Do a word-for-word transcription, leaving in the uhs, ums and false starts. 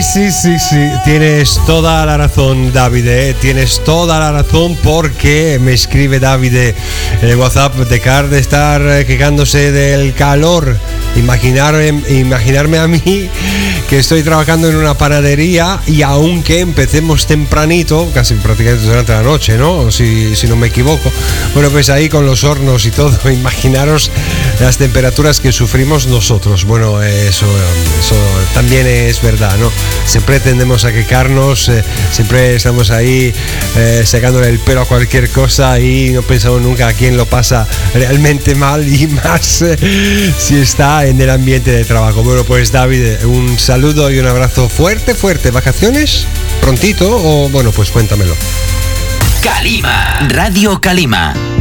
Sí, sí, sí, sí, tienes toda la razón, David, ¿eh? Tienes toda la razón, porque me escribe David en el WhatsApp: dejar de estar quejándose del calor. Imaginar, imaginarme a mí que estoy trabajando en una panadería, y aunque empecemos tempranito, casi prácticamente durante la noche, ¿no? Si, si no me equivoco, bueno, pues ahí con los hornos y todo, imaginaros las temperaturas que sufrimos nosotros. Bueno, eso, eso también es verdad, ¿no? Siempre tendemos a quejarnos, eh, siempre estamos ahí eh, sacándole el pelo a cualquier cosa, y no pensamos nunca a quién lo pasa realmente mal, y más eh, si está en el ambiente de trabajo. Bueno, pues David, un saludo y un abrazo fuerte, fuerte. ¿Vacaciones? ¿Prontito? O bueno, pues cuéntamelo. Calima, Radio Calima.